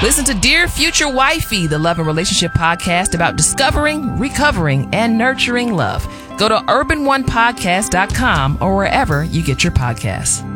Listen to Dear Future Wifey, the love and relationship podcast about discovering, recovering, and nurturing love. Go to urbanonepodcast.com or wherever you get your podcasts.